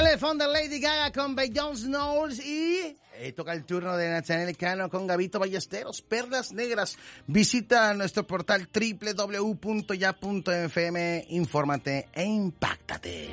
Telephone de Lady Gaga con Beyoncé Knowles y toca el turno de Natanael Cano con Gabito Ballesteros, Perlas Negras. Visita nuestro portal www.ya.fm, infórmate e impáctate.